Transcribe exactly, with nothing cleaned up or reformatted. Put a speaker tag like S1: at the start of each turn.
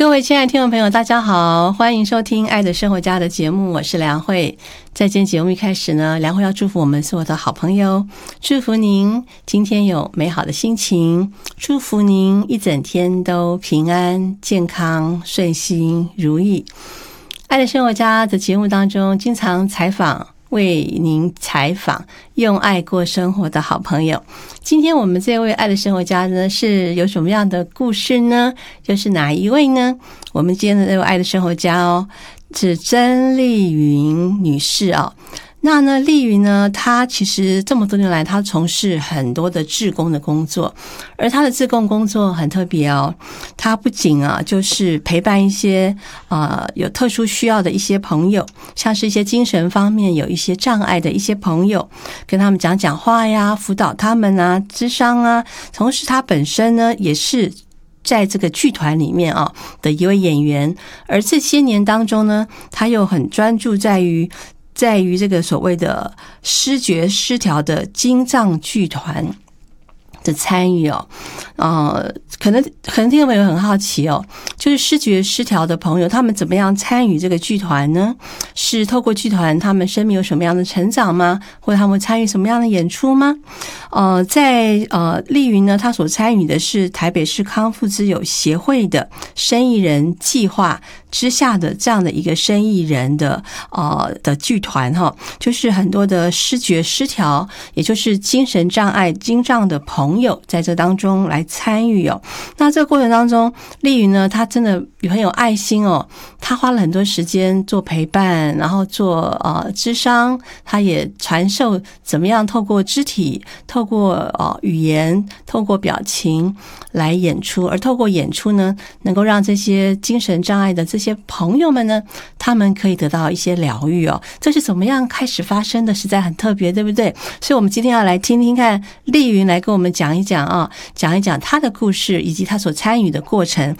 S1: 各位亲爱的听众朋友大家好，欢迎收听爱的生活家的节目，我是梁慧。在今天节目一开始呢，梁慧要祝福我们所有的好朋友，祝福您今天有美好的心情，祝福您一整天都平安健康顺心如意。爱的生活家的节目当中经常采访为您采访用爱过生活的好朋友，今天我们这位爱的生活家呢是有什么样的故事呢？就是哪一位呢？我们今天的这位爱的生活家哦，是曾丽云女士哦。那呢，丽云呢，她其实这么多年来，她从事很多的志工的工作，而她的志工工作很特别哦。她不仅啊，就是陪伴一些呃有特殊需要的一些朋友，像是一些精神方面有一些障碍的一些朋友，跟他们讲讲话呀，辅导他们啊，諮商啊。同时，她本身呢，也是在这个剧团里面啊的一位演员，而这些年当中呢，她又很专注在于。在于这个所谓的失觉失调的精障剧团的参与哦，呃，可能可能听众朋友很好奇哦，就是失觉失调的朋友，他们怎么样参与这个剧团呢？是透过剧团，他们生命有什么样的成长吗？或者他们参与什么样的演出吗？呃，在呃丽云呢，他所参与的是台北市康复之友协会的生意人计划之下的这样的一个生意人的呃的剧团哈，就是很多的失觉失调，也就是精神障碍精障的朋友在这当中来参与哦。那这个过程当中，丽云呢，她真的很有爱心哦，她花了很多时间做陪伴，然后做呃諮商，她也传授怎么样透过肢体、透过呃语言、透过表情来演出，而透过演出呢，能够让这些精神障碍的这些朋友们呢，他们可以得到一些疗愈哦。这是怎么样开始发生的？实在很特别，对不对？所以我们今天要来听听看丽云来跟我们讲一讲啊，讲一讲她的故事以及她所参与的过程。